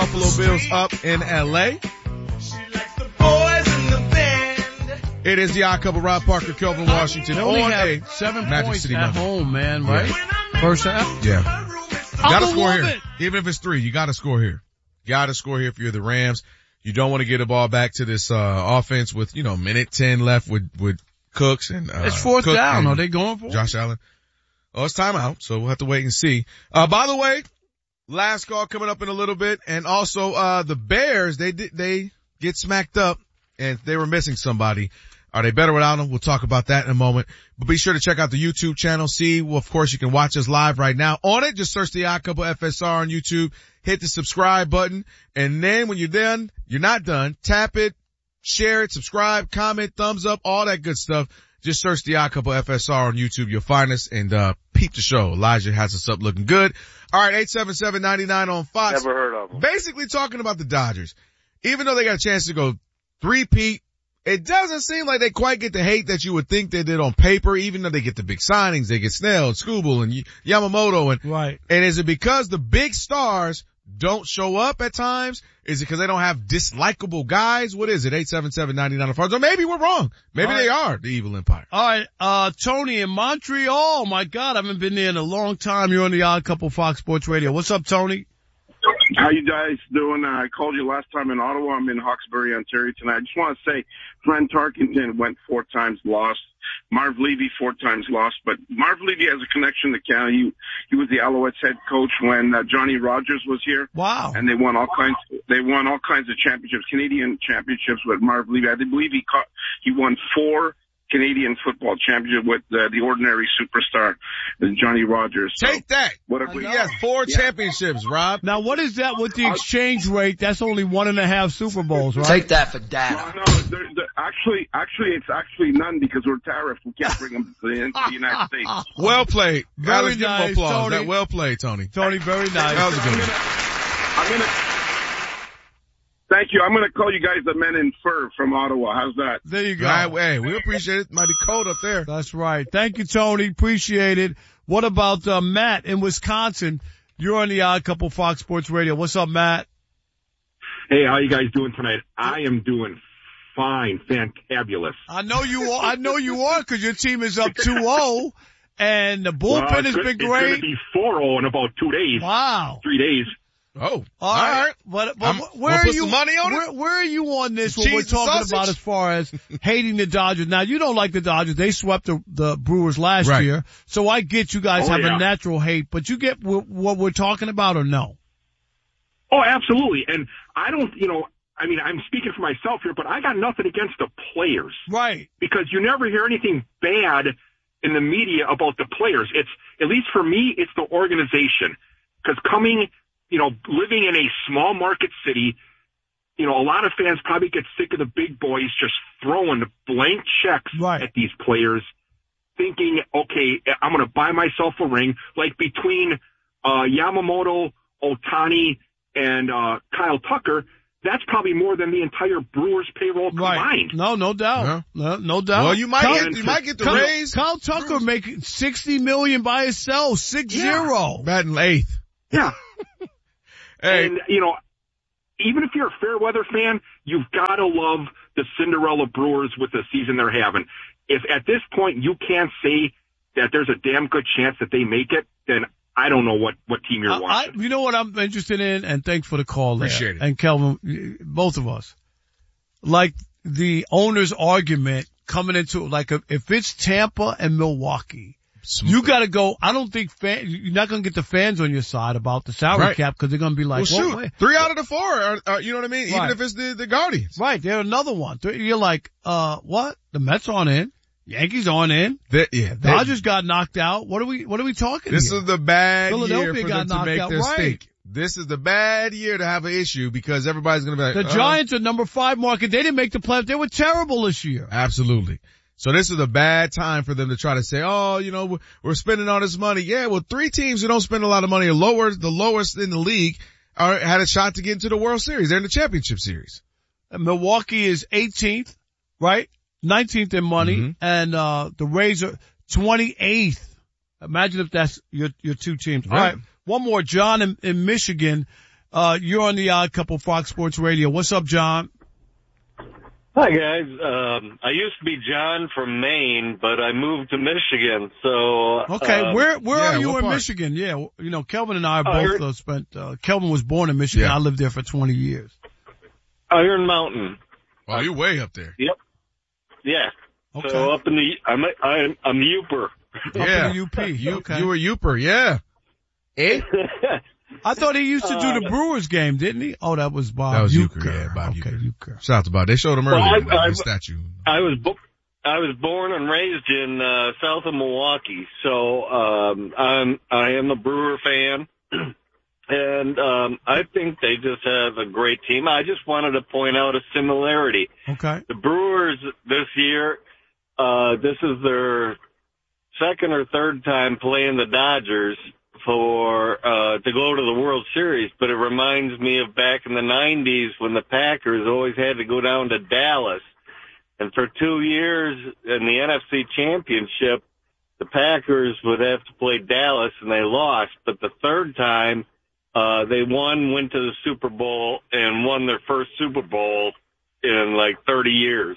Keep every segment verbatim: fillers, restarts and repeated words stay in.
Buffalo Bills up in L A. It is the Odd Couple. Rob Parker, Kelvin Washington. They only on have a seven Magic points City at Monday. home, man, right? Yeah. First half? Yeah. Gotta I'm score a here. woman. Even if it's three, you gotta score here. Gotta score here if you're the Rams. You don't want to get the ball back to this, uh, offense with, you know, minute ten left with, with Cooks and, uh, It's fourth Cook down. and Are they going for it? Josh Allen. Oh, it's timeout, so we'll have to wait and see. Uh, by the way, last call coming up in a little bit, and also, uh, the Bears, they did, they get smacked up, and they were missing somebody. Are they better without them? We'll talk about that in a moment. But be sure to check out the YouTube channel. See, well, of course, you can watch us live right now on it. Just search the Odd Couple F S R on YouTube. Hit the subscribe button. And then when you're done, you're not done. Tap it, share it, subscribe, comment, thumbs up, all that good stuff. Just search the Odd Couple F S R on YouTube. You'll find us and, uh, peep the show. Elijah has us up looking good. All right, eight seven seven, nine nine on Fox. Never heard of them. Basically talking about the Dodgers. Even though they got a chance to go three-peat, it doesn't seem like they quite get the hate that you would think they did on paper, even though they get the big signings. They get Snell and Scooble and Yamamoto. And, right. And is it because the big stars don't show up at times? Is it because they don't have dislikable guys? What is it? eight seven seven, nine nine Or maybe we're wrong. Maybe right. they are the evil empire. All right. Uh, Tony in Montreal. My God, I haven't been there in a long time. You're on the Odd Couple Fox Sports Radio. What's up, Tony? How you guys doing? Uh, I called you last time in Ottawa. I'm in Hawkesbury, Ontario tonight. I just want to say, Glenn Tarkenton went four times lost. Marv Levy four times lost, but Marv Levy has a connection to Canada. He, he was the Alouettes head coach when uh, Johnny Rogers was here. Wow. And they won all kinds, they won all kinds of championships, Canadian championships with Marv Levy. I believe he caught, he won four Canadian football championship with uh, the ordinary superstar, uh, Johnny Rogers. So, Take that. What a, We got four yeah. championships, Rob. Now, what is that with the exchange rate? That's only one and a half Super Bowls, right? Take that for data. No, no, there, there, actually, actually, it's actually none because we're tariffed. We can't bring them to the, into the United States. Well played. Very Alex, give him nice, applause. Tony. That well played, Tony. Tony, very nice. That was a good one. I'm gonna, thank you. I'm gonna call you guys the Men in Fur from Ottawa. How's that? There you go. Right, hey, we appreciate it. Might be cold up there. That's right. Thank you, Tony. Appreciate it. What about uh, Matt in Wisconsin? You're on the Odd Couple Fox Sports Radio. What's up, Matt? Hey, how you guys doing tonight? I am doing fine, fantabulous. I know you are. I know you are because your team is up two oh, and the bullpen well, has good, been It's great. going to be four oh in about two days. Wow. Three days. Oh, all right. But, but I'm, where we'll are put you? some money on where, it? where are you on this? Some What we're cheese and talking sausage? about as far as hating the Dodgers. Now you don't like the Dodgers. They swept the, the Brewers last Right. year, so I get you guys Oh, have yeah. a natural hate. But you get w- what we're talking about, or no? Oh, absolutely. And I don't, you know, I mean, I'm speaking for myself here, but I got nothing against the players. Right. Because you never hear anything bad in the media about the players. It's, at least for me, it's the organization. Because coming, you know, living in a small market city, you know, a lot of fans probably get sick of the big boys just throwing blank checks Right. at these players, thinking, okay, I'm going to buy myself a ring. Like between uh Yamamoto, Ohtani, and uh Kyle Tucker, that's probably more than the entire Brewers payroll Right. combined. No, no doubt. Yeah. No, no doubt. Well, you might Kyle, get, you might get the Kyle, raise. Kyle Tucker making sixty million by himself, six Yeah. zero. Batting eighth. Yeah. Hey, And, you know, even if you're a fair weather fan, you've got to love the Cinderella Brewers with the season they're having. If at this point you can't say that there's a damn good chance that they make it, then I don't know what, what team you're I, I, watching. you know what I'm interested in, and thanks for the call there. Appreciate it. And Kelvin, both of us. Like the owner's argument coming into, like if it's Tampa and Milwaukee, you gotta go, I don't think fan, you're not gonna get the fans on your side about the salary Right. cap because they're gonna be like, well, well, shoot, wait. three out of the four are, are, you know what I mean? Even Right. if it's the, the Guardians. Right, they're another one. You're like, uh, what? The Mets aren't in. Yankees aren't in. That, yeah, that, Dodgers got knocked out. What are we, what are we talking This here? is the bad Philadelphia year for got them to knocked make out, their right. stink. This is the bad year to have an issue because everybody's going to be like, The uh, Giants are number five market. They didn't make the playoffs. They were terrible this year. Absolutely. So this is a bad time for them to try to say, oh, you know, we're, we're spending all this money. Yeah, well, three teams who don't spend a lot of money are lower, the lowest in the league are, had a shot to get into the World Series. They're in the championship series. And Milwaukee is eighteenth, right? nineteenth in money. Mm-hmm. And, uh, the Rays are twenty-eighth. Imagine if that's your, your two teams. Right. All right. One more. John in, in Michigan. Uh, you're on the Odd Couple Fox Sports Radio. What's up, John? Hi, guys. Um, I used to be John from Maine, but I moved to Michigan. So okay, um, where where yeah, are you in part? Michigan? Yeah, you know, Kelvin and I Uh, both you're- uh, spent. Uh, Kelvin was born in Michigan. Yeah. I lived there for twenty years. Iron Mountain. Well, you're way up there. Yep. Yeah. Okay. So up in the, I'm a, I'm, I'm Youper. Up Yeah. in the U P. You, okay. you were Youper, yeah. Eh? I thought he used to do the Uh, Brewers game, didn't he? Oh, that was Bob That was Uecker. Uecker, yeah, Bob okay, Uecker. Uecker. Shout out to Bob. They showed him Well, earlier, I- I- the statue. I was bo- I was born and raised in uh, south of Milwaukee, so um, I'm I am a Brewer fan, and um, I think they just have a great team. I just wanted to point out a similarity. Okay. The Brewers this year, uh, this is their second or third time playing the Dodgers for uh, to go to the World Series, but it reminds me of back in the nineties when the Packers always had to go down to Dallas. And for two years in the N F C Championship, the Packers would have to play Dallas, and they lost. But the third time, uh, they won, went to the Super Bowl, and won their first Super Bowl in like thirty years.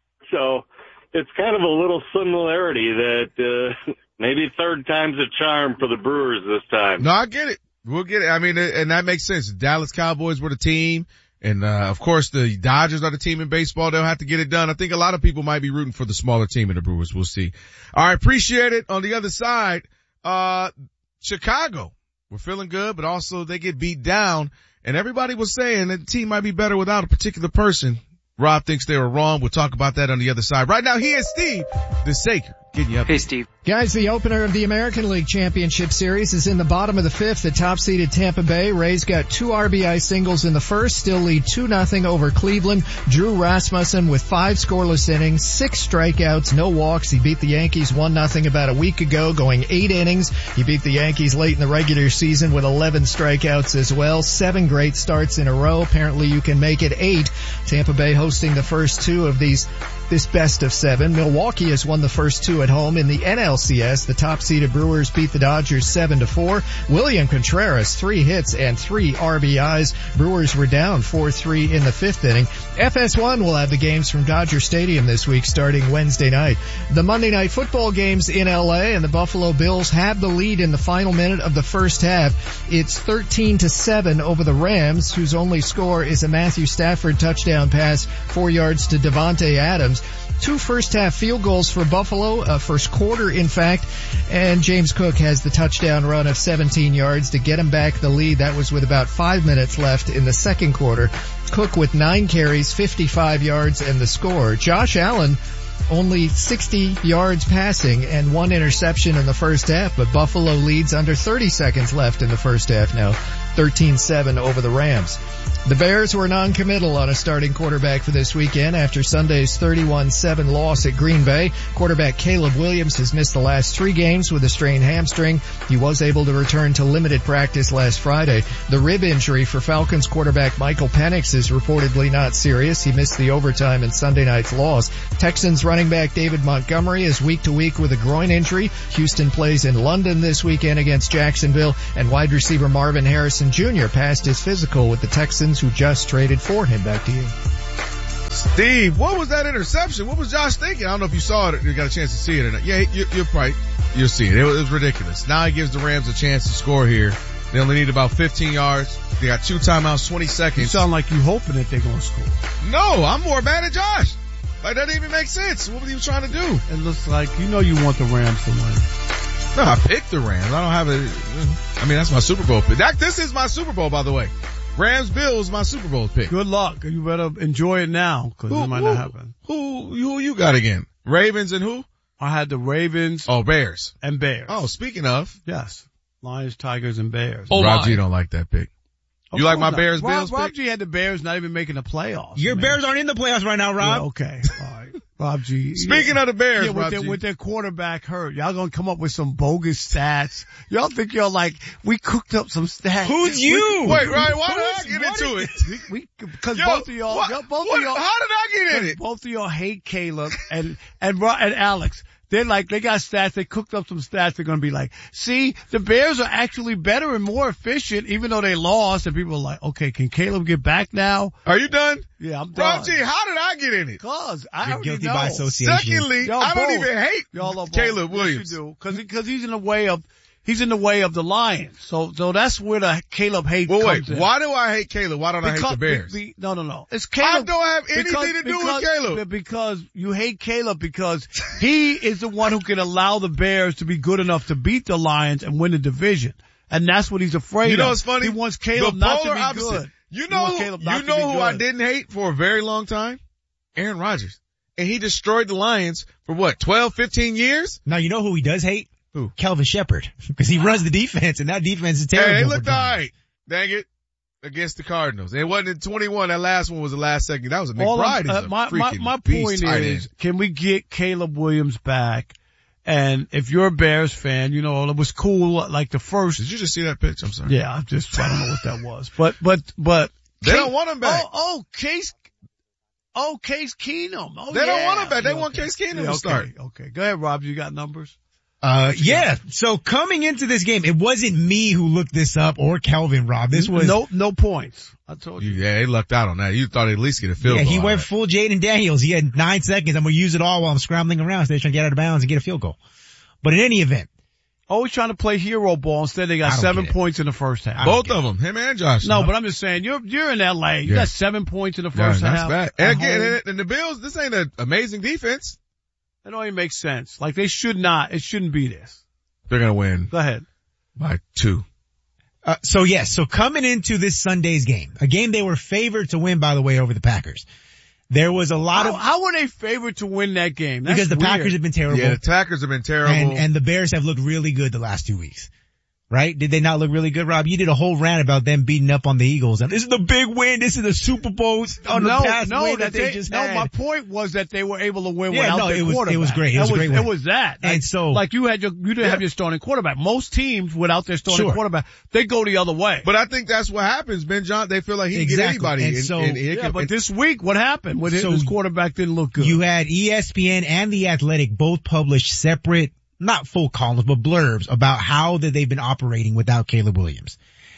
So it's kind of a little similarity that uh, maybe third time's a charm for the Brewers this time. No, I get it. We'll get it. I mean, and that makes sense. The Dallas Cowboys were the team. And, uh, of course, the Dodgers are the team in baseball. They'll have to get it done. I think a lot of people might be rooting for the smaller team in the Brewers. We'll see. All right. Appreciate it. On the other side, uh, Chicago, we're feeling good, but also they get beat down. And everybody was saying that the team might be better without a particular person. Rob thinks they were wrong. We'll talk about that on the other side. Right now, he is Steve, the Saker, getting you up. Hey, Steve. Guys, the opener of the American League Championship Series is in the bottom of the fifth. The top-seeded Tampa Bay Rays got two R B I singles in the first, still lead two nothing over Cleveland. Drew Rasmussen with five scoreless innings, six strikeouts, no walks. He beat the Yankees one nothing about a week ago, going eight innings. He beat the Yankees late in the regular season with eleven strikeouts as well. Seven great starts in a row. Apparently you can make it eight. Tampa Bay hosting the first two of these this best of seven. Milwaukee has won the first two at home in the N L C S. The top-seeded Brewers beat the Dodgers seven to four. William Contreras, three hits and three R B Is. Brewers were down four three in the fifth inning. F S one will have the games from Dodger Stadium this week starting Wednesday night. The Monday night football games in L A, and the Buffalo Bills have the lead in the final minute of the first half. It's thirteen to seven over the Rams, whose only score is a Matthew Stafford touchdown pass, four yards to Devontae Adams. Two first-half field goals for Buffalo, uh, first quarter, in fact, and James Cook has the touchdown run of seventeen yards to get him back the lead. That was with about five minutes left in the second quarter. Cook with nine carries, fifty-five yards, and the score. Josh Allen only sixty yards passing and one interception in the first half, but Buffalo leads under thirty seconds left in the first half now, thirteen seven over the Rams. The Bears were non-committal on a starting quarterback for this weekend after Sunday's thirty-one seven loss at Green Bay. Quarterback Caleb Williams has missed the last three games with a strained hamstring. He was able to return to limited practice last Friday. The rib injury for Falcons quarterback Michael Penix is reportedly not serious. He missed the overtime in Sunday night's loss. Texans running back David Montgomery is week to week with a groin injury. Houston plays in London this weekend against Jacksonville, and wide receiver Marvin Harrison Junior passed his physical with the Texans, who just traded for him. Back to you. Steve, what was that interception? What was Josh thinking? I don't know if you saw it or you got a chance to see it or not. Yeah, you, you're right. You'll see it. It was, it was ridiculous. Now he gives the Rams a chance to score here. They only need about fifteen yards. They got two timeouts, twenty seconds. You sound like you hoping that they're going to score. No, I'm more mad at Josh. Like, that doesn't even make sense. What was he trying to do? It looks like, you know you want the Rams to win. No, I picked the Rams. I don't have a, I mean, that's my Super Bowl pick. That, this is my Super Bowl, by the way. Rams Bills, my Super Bowl pick. Good luck. You better enjoy it now, because it might who, not happen. Who, who you got again? Ravens and who? I had the Ravens. Oh, Bears. And Bears. Oh, speaking of. Yes. Lions, Tigers, and Bears. Oh, Rob my. G don't like that pick. You Of like my course not. Bears Rob, Bills Rob pick? G had the Bears not even making the playoffs. Your man. Bears aren't in the playoffs right now, Rob. Yeah, okay. All right. Rob G. Speaking yeah. of the Bears, yeah, with Rob their, G. with their quarterback hurt, y'all gonna come up with some bogus stats. Y'all think y'all like, we cooked up some stats. Who's you? Wait, Ryan, why did I Who's- get what into is- it? We, we, cause Yo, both of y'all, what- y'all both what- of y'all, how did I get in it? both of y'all hate Caleb and, and, Ro- and Alex. they're like, they got stats, they cooked up some stats, they're gonna be like, see, the Bears are actually better and more efficient, even though they lost, and people are like, okay, can Caleb get back now? Are you done? Yeah, I'm done. Rob G, how did I get in it? Cause I You're already guilty know. by association. Secondly, Y'all I don't both. even hate Y'all are both. Caleb Yes, Williams. you do. Cause, he, cause he's in the way of, he's in the way of the Lions. So, so that's where the Caleb hate Well, comes wait, in. why do I hate Caleb? Why don't I hate the Bears? Be, be, no, no, no. It's Caleb. I don't have anything because, to do because, with Caleb. Because you hate Caleb because he is the one who can allow the Bears to be good enough to beat the Lions and win the division. And that's what he's afraid You know of. what's funny? He wants Caleb The not to polar be opposite. good. You He know, wants Caleb not you to know be who good. I didn't hate for a very long time? Aaron Rodgers. And he destroyed the Lions for what, twelve, fifteen years? Now, you know who he does hate? Who? Kelvin Shepard. Because he runs the defense, and that defense is terrible. Hey, they over looked time. alright. Dang it. Against the Cardinals. It wasn't in twenty-one. That last one was the last second. That was a All McBride. I'm- is uh, a my, my, freaking my beast point tight is, end. can we get Caleb Williams back? And if you're a Bears fan, you know, it was cool, like the first. Did you just see that pitch? I'm sorry. Yeah, I just, I don't know what that was. But, but, but. They Case- don't want him back. Oh, oh, Case, oh, Case Keenum. Oh, They don't yeah. want him back. They Yeah, want okay. Case Keenum Yeah, to okay, start. Okay, go ahead, Rob. You got numbers? Uh, yeah. So coming into this game, it wasn't me who looked this up or Kelvin, Rob. This was, no, no points. I told you. You, yeah, they lucked out on that. You thought they'd at least get a field yeah, goal. he out went of that. full Jaden Daniels. He had nine seconds. I'm going to use it all while I'm scrambling around. So they're trying to get out of bounds and get a field goal. But in any event, Always trying to play hero ball. Instead, they I got don't seven get it. points in the first half. Both of them, him and Josh. No, but I'm just saying, you're, you're in L A. You Yeah. got seven points in the Yeah, first that's half. bad. at And again, home. and, and the Bills, this ain't an amazing defense. That don't even make sense. Like, they should not, it shouldn't be this. They're gonna win Go ahead. by two. Uh, so yes, so coming into this Sunday's game, a game they were favored to win, by the way, over the Packers. There was a lot How, of, how were they favored to win that game? That's because the weird. Packers have been terrible. Yeah, the Packers have been terrible. and, and the Bears have looked really good the last two weeks. Right? Did they not look really good, Rob? You did a whole rant about them beating up on the Eagles. And this is the big win. This is the Super Bowl on no, the past no, win that that they, they, just no, had. my point was that they were able to win Yeah, without no, their it was- it quarterback. was great. It was that a great It win. was that. And Like, so- like you had your, you didn't have your starting quarterback. Most teams without their starting Sure. quarterback, they go the other way. But I think that's what happens. Ben John, they feel like he can Exactly. get anybody. And and, so- and, and it yeah, can- but and- this week, what happened? With his, So his quarterback didn't look good. You had E S P N and The Athletic both published separate, not full columns, but blurbs about how that they've been operating without Caleb Williams.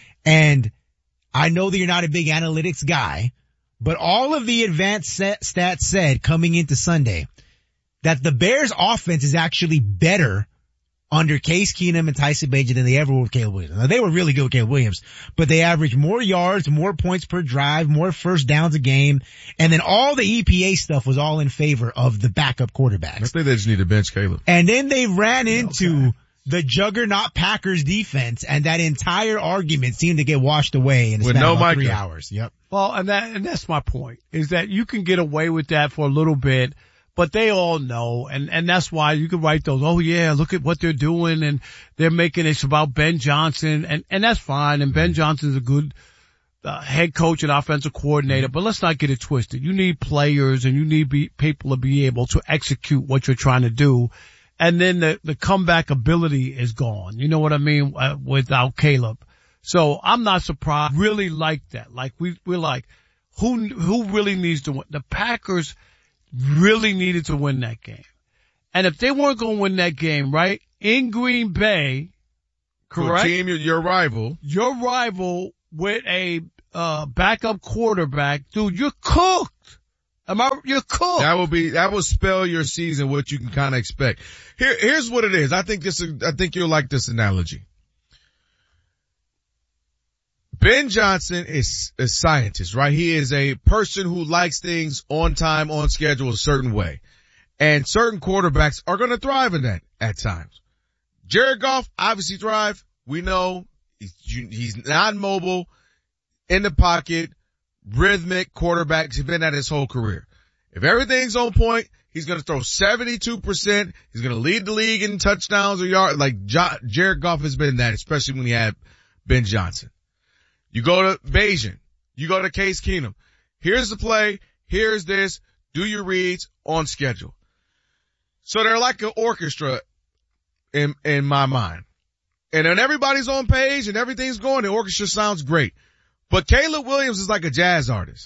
And I know that you're not a big analytics guy, but all of the advanced set stats said coming into Sunday that the Bears offense is actually better under Case Keenum and Tyson Bagent than they ever were with Caleb Williams. Now they were really good with Caleb Williams, but they averaged more yards, more points per drive, more first downs a game, and then all the E P A stuff was all in favor of the backup I quarterbacks. think they just need to bench Caleb. And then they ran into the juggernaut Packers defense, and that entire argument seemed to get washed away in a With span no of about three Micah. hours. Yep. Well, and that, and that's my point, is that you can get away with that for a little bit, but they all know, and, and that's why you can write those, oh yeah, look at what they're doing, and they're making it about Ben Johnson, and, and that's fine, and Ben Johnson's a good, uh, head coach and offensive coordinator, but let's not get it twisted. You need players, and you need be, people to be able to execute what you're trying to do, and then the, the comeback ability is gone. You know what I mean? Uh, without Caleb. So I'm not surprised. Really like that. Like we, we're like, who, who really needs to win? The Packers really needed to win that game. And if they weren't going to win that game, right, in Green Bay, For a correct? team, your, your rival. Your rival with a, uh, backup quarterback, dude, you're cooked. Am I, you're cooked. That will be, that will spell your season, what you can kind of expect. Here, here's what it is. I think this, is- I think you'll like this analogy. Ben Johnson is a scientist, right? He is a person who likes things on time, on schedule, a certain way. And certain quarterbacks are going to thrive in that at times. Jared Goff obviously thrive. We know he's, he's non-mobile, in the pocket, rhythmic quarterback. He's been at his whole career. If everything's on point, he's going to throw seventy-two percent. He's going to lead the league in touchdowns or yards. Like jo- Jared Goff has been that, especially when he had Ben Johnson. You go to Bayesian. You go to Case Keenum. Here's the play. Here's this. Do your reads on schedule. So they're like an orchestra in, in my mind. And then everybody's on page and everything's going. The orchestra sounds great. But Caleb Williams is like a jazz artist.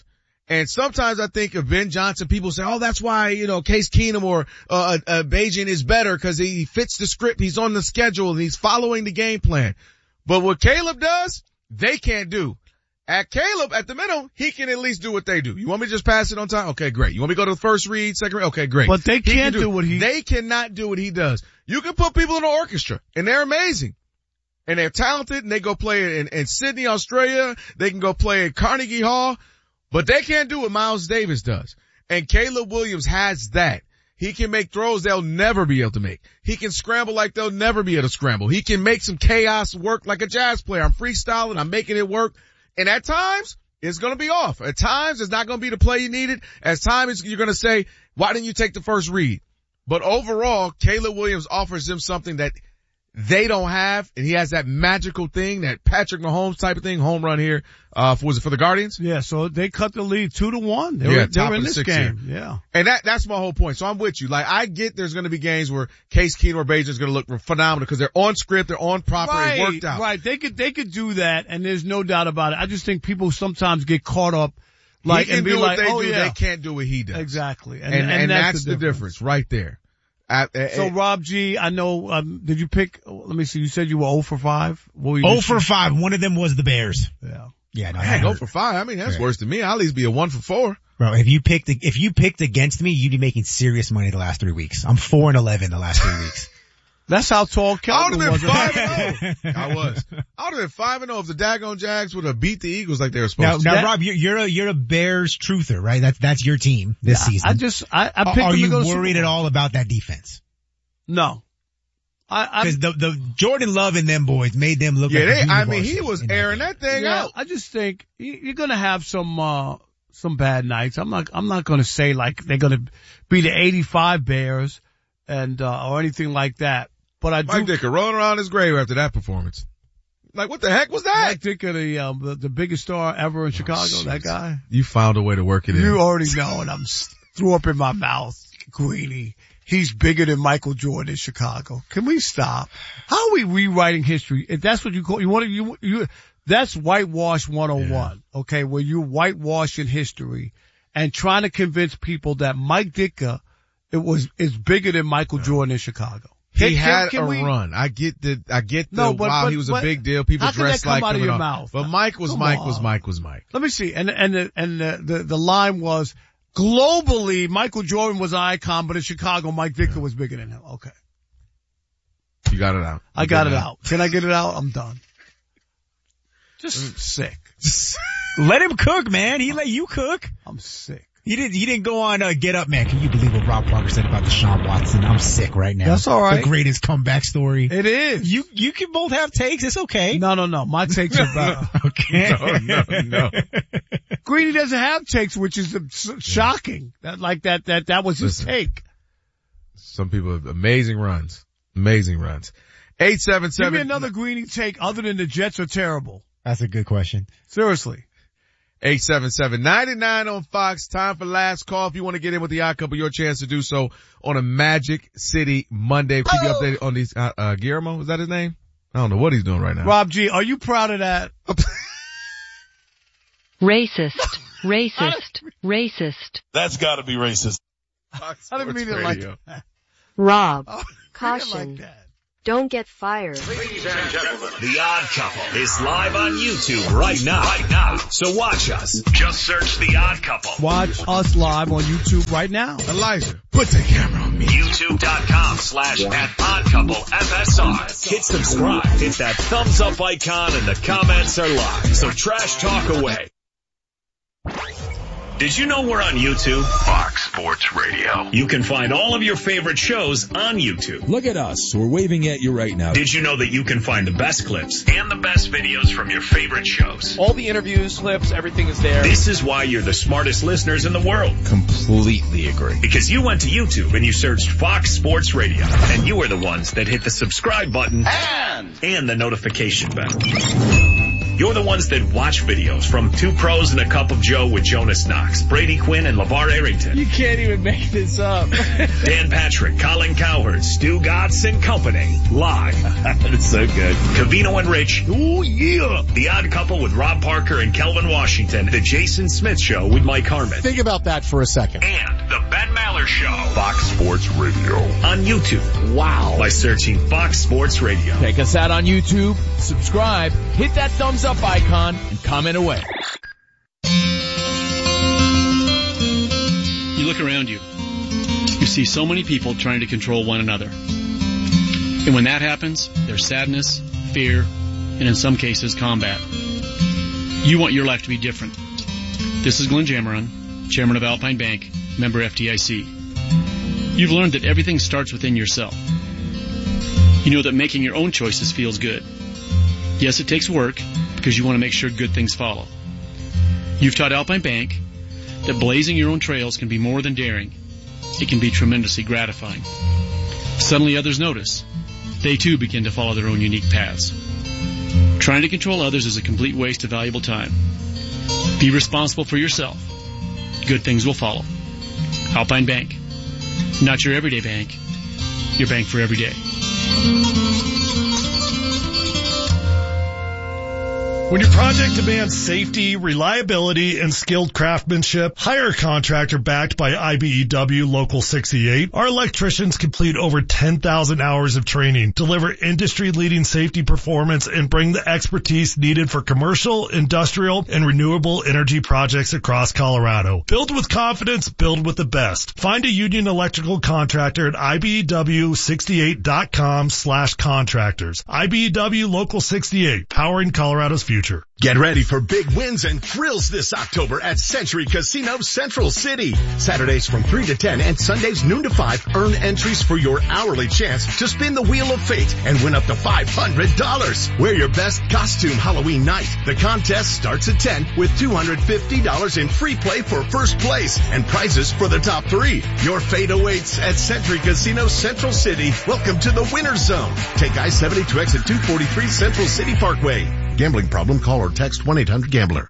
And sometimes I think of Ben Johnson, people say, oh, that's why, you know, Case Keenum or, uh, uh, Bagent is better because he fits the script. He's on the schedule and he's following the game plan. But what Caleb does, they can't do. At Caleb, at the minimum, he can at least do what they do. You want me to just pass it on time? Okay, great. You want me to go to the first read, second read? Okay, great. But they He can't can do, do what he, they cannot do what he does. You can put people in the orchestra and they're amazing. And they're talented and they go play in, in Sydney, Australia. They can go play at Carnegie Hall. But they can't do what Miles Davis does. And Caleb Williams has that. He can make throws they'll never be able to make. He can scramble like they'll never be able to scramble. He can make some chaos work like a jazz player. I'm freestyling. I'm making it work. And at times, it's going to be off. At times, it's not going to be the play you needed. At times, you're going to say, why didn't you take the first read? But overall, Caleb Williams offers them something that they don't have, and he has that magical thing, that Patrick Mahomes type of thing, home run here, uh, for, was it for the Guardians? Yeah, so they cut the lead two to one. They yeah, were, they top were of in the this six game. here. Yeah. And that, that's my whole point. So I'm with you. Like, I get there's gonna be games where Case Keenum or Bagent is gonna look phenomenal because they're on script, they're on proper, Right, it worked out. right. They could, they could do that, and there's no doubt about it. I just think people sometimes get caught up, like, he can and be do like, what they oh do, yeah. they can't do what he does. Exactly. And, and, and that's, that's the, difference. difference. right there. I, I, So Rob G, I know, um, did you pick, let me see, you said you were zero for five? What were you zero for five. One of them was the Bears. Yeah. Yeah, no, I go for five. I mean, that's Right. worse than me. I'll at least be a one for four. Bro, if you picked, if you picked against me, you'd be making serious money the last three weeks. I'm four and eleven the last three weeks. That's how tall I would Kelvin have was. been five and oh. I was. I would have been five and oh if the daggone Jags would have beat the Eagles like they were supposed Now, to. now Rob, you're, you're a, you're a Bears truther, right? That's, that's your team this Yeah, season. I just, I, I picked Are them you to go to Super worried Bowl. at all about that defense? No. I, I, Because the, the Jordan Love and them boys made them look Yeah, like they, the I junior mean, he varsity was in airing game. that thing yeah, out. I just think you- you're gonna have some, uh, some bad nights. I'm not, I'm not gonna say like they're gonna be the eighty-five Bears and, uh, or anything like that. But I do. Mike Dicker rolling around his grave after that performance. Like, what the heck was that? Mike Dicker, the, um, the, the biggest star ever in Chicago, that guy. You found a way to work it in. You already know, and I'm s- threw up in my mouth, Greeny. He's bigger than Michael Jordan in Chicago. Can we stop? How are we rewriting history? If that's what you call, you want to, you, you, that's whitewash one oh one, yeah. Okay, where you're whitewashing history and trying to convince people that Mike Dicker, it was, is bigger than Michael yeah. Jordan in Chicago. He can, had can a we, run. I get the, I get the, no, but, wow, but, he was but, a big deal. People how can dressed that come like out him. of your and all. mouth? But Mike was Come Mike on. was Mike was Mike. Let me see. And, and, the, and the, the, the line was, globally, Michael Jordan was an icon, but in Chicago, Mike Dicker yeah. was bigger than him. Okay. You got it out. You I got it out. out. Can I get it out? I'm done. Just sick. Let him cook, man. He let you cook. I'm sick. He didn't, he didn't go on, uh, Get Up, man. Can you believe what Rob Parker said about Deshaun Watson? I'm sick right now. That's all right. The greatest comeback story. It is. You, you can both have takes. It's okay. No, no, no. My takes are better. Okay. No, no, no. Greeny doesn't have takes, which is shocking. That, like that, that, that was his Listen, take. Some people have amazing runs. Amazing runs. eight seven seven. Give me another Greeny take other than the Jets are terrible. That's a good question. Seriously. eight seven seven, nine nine on Fox. Time for last call. If you want to get in with the Odd Couple, your chance to do so on a Magic City Monday. Keep you updated on these, uh, uh, Guillermo, is that his name? I don't know what he's doing right now. Rob G, are you proud of that? Racist. Racist. Racist. That's gotta be racist. Fox I didn't mean it like that. Rob, oh, caution. Like that. Don't get fired. Ladies and gentlemen, The Odd Couple is live on YouTube right now. Right now. So watch us. Just search The Odd Couple. Watch us live on YouTube right now. Elijah, put the camera on me. YouTube.com slash at Odd Couple F S R. Hit subscribe. Hit that thumbs up icon and the comments are live. So trash talk away. Did you know we're on YouTube? Fox Sports Radio. You can find all of your favorite shows on YouTube. Look at us. We're waving at you right now. Did you know that you can find the best clips and the best videos from your favorite shows? All the interviews, clips, everything is there. This is why you're the smartest listeners in the world. Completely agree. Because you went to YouTube and you searched Fox Sports Radio. And you were the ones that hit the subscribe button and, and the notification bell. You're the ones that watch videos from Two Pros and a Cup of Joe with Jonas Knox, Brady Quinn, and LeVar Arrington. You can't even make this up. Dan Patrick, Colin Cowherd, Stu Gotts, and company. Live. That's so good. Covino and Rich. Oh, yeah. The Odd Couple with Rob Parker and Kelvin Washington. The Jason Smith Show with Mike Harmon. Think about that for a second. And the Ben Maller Show. Fox Sports Radio. On YouTube. Wow. By searching Fox Sports Radio. Check us out on YouTube. Subscribe. Hit that thumbs up icon and comment away. You look around you. You see so many people trying to control one another. And when that happens, there's sadness, fear, and in some cases, combat. You want your life to be different. This is Glenn Jameron, Chairman of Alpine Bank, member F D I C. You've learned that everything starts within yourself. You know that making your own choices feels good. Yes, it takes work because you want to make sure good things follow. You've taught Alpine Bank that blazing your own trails can be more than daring. It can be tremendously gratifying. Suddenly others notice. They too begin to follow their own unique paths. Trying to control others is a complete waste of valuable time. Be responsible for yourself. Good things will follow. Alpine Bank. Not your everyday bank. Your bank for every day. When your project demands safety, reliability, and skilled craftsmanship, hire a contractor backed by I B E W Local sixty-eight. Our electricians complete over ten thousand hours of training, deliver industry-leading safety performance, and bring the expertise needed for commercial, industrial, and renewable energy projects across Colorado. Build with confidence, build with the best. Find a union electrical contractor at I B E W sixty-eight dot com slash contractors. I B E W Local sixty-eight, powering Colorado's future. Get ready for big wins and thrills this October at Century Casino Central City. Saturdays from three to ten and Sundays noon to five, earn entries for your hourly chance to spin the Wheel of Fate and win up to five hundred dollars. Wear your best costume Halloween night. The contest starts at ten with two hundred fifty dollars in free play for first place and prizes for the top three. Your fate awaits at Century Casino Central City. Welcome to the Winner's Zone. Take I seventy-two exit two forty-three Central City Parkway. Gambling problem? Call or text one eight hundred gambler.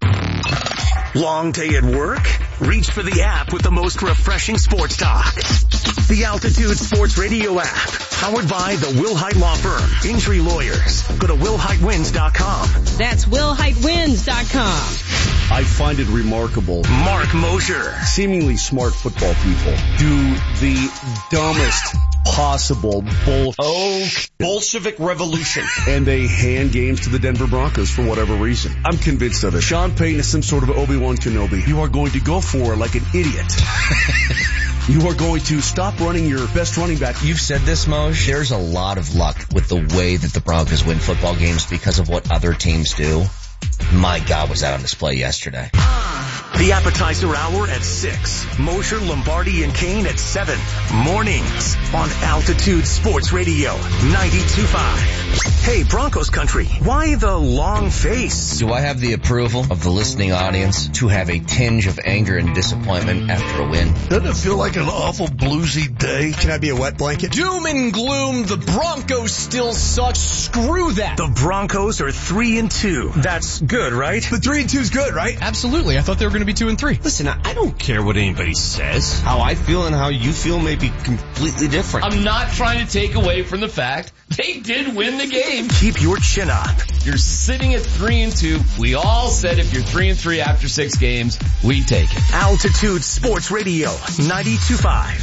Long day at work? Reach for the app with the most refreshing sports talk. The Altitude Sports Radio app, powered by the Wilhite Law Firm, injury lawyers. Go to will hite wins dot com. That's will hite wins dot com. I find it remarkable. Mark Mosher. Seemingly smart football people do the dumbest possible bull oh Bolshevik revolution, and they hand games to the Denver Broncos for whatever reason. I'm convinced of it. Sean Payton is some sort of Obi-Wan Kenobi. You are going to go for it like an idiot. You are going to stop running your best running back. You've said this, Moj. There's a lot of luck with the way that the Broncos win football games because of what other teams do. My God, was that on display yesterday. The appetizer hour at six. Mosher, Lombardi, and Kane at seven. Mornings on Altitude Sports Radio ninety-two point five. Hey, Broncos country, why the long face? Do I have the approval of the listening audience to have a tinge of anger and disappointment after a win? Doesn't it feel like an awful bluesy day? Can I be a wet blanket? Doom and gloom, the Broncos still suck. Screw that. The Broncos are three and two. That's good, right? The three and two's good, right? Absolutely. I thought they were going to be two and three. Listen, I don't care what anybody says. How I feel and how you feel may be completely different. I'm not trying to take away from the fact they did win the game. Keep your chin up. You're sitting at three and two. We all said if you're three and three after six games, we take it. Altitude Sports Radio ninety-two point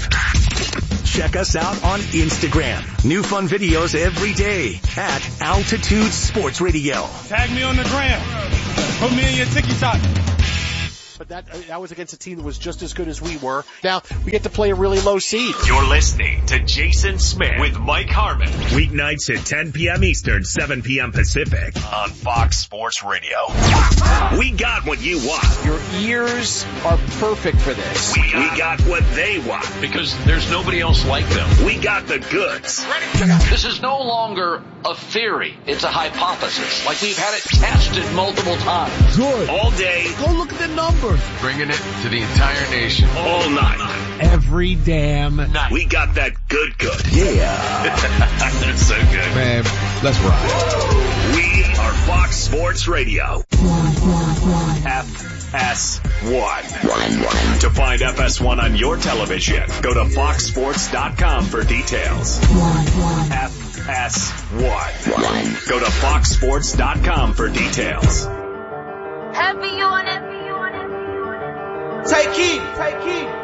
five. Check us out on Instagram. New fun videos every day at Altitude Sports Radio. Tag me on the gram. Put me in your TikTok. But that uh, that was against a team that was just as good as we were. Now, we get to play a really low seed. You're listening to Jason Smith with Mike Harmon. Weeknights at ten p.m. Eastern, seven p.m. Pacific on Fox Sports Radio. We got what you want. Your ears are perfect for this. We, we got what they want. Because there's nobody else like them. We got the goods. This is no longer a theory. It's a hypothesis. Like we've had it tested multiple times. Good. All day. Go look at the numbers. Bringing it to the entire nation. All night. Every damn night. We got that good good. Yeah. That's so good. Man, let's ride. We are Fox Sports Radio. F S one. To find F S one on your television, go to fox sports dot com for details. F S one. Go to fox sports dot com for details. Heavy on it. Take heed. Take heed.